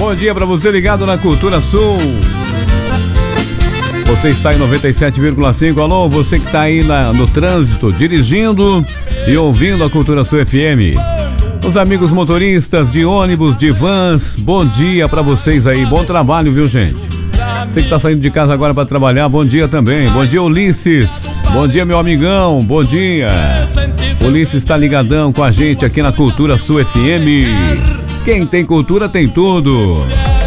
bom dia para você ligado na Cultura Sul. Você está em 97,5. Alô, você que está aí no trânsito, dirigindo e ouvindo a Cultura Sul FM. Os amigos motoristas de ônibus, de vans, bom dia para vocês aí. Bom trabalho, viu, gente? Você que está saindo de casa agora para trabalhar, bom dia também. Bom dia, Ulisses. Bom dia, meu amigão. Bom dia. Ulisses está ligadão com a gente aqui na Cultura Sul FM. Quem tem cultura tem tudo.